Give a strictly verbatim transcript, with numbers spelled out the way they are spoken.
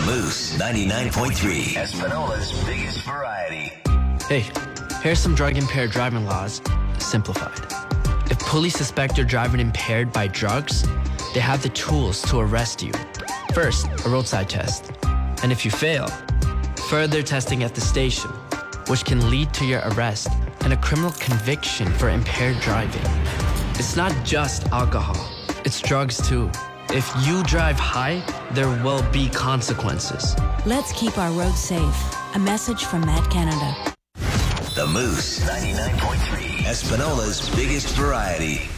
Moose ninety-nine point three, Espanola's biggest variety. Hey, here's some drug-impaired driving laws, simplified. If police suspect you're driving impaired by drugs, they have the tools to arrest you. First, a roadside test. And if you fail, further testing at the station, which can lead to your arrest and a criminal conviction for impaired driving. It's not just alcohol, it's drugs too. If you drive high, there will be consequences. Let's keep our roads safe. A message from Matt Canada. The Moose ninety-nine point three, Espanola's biggest variety.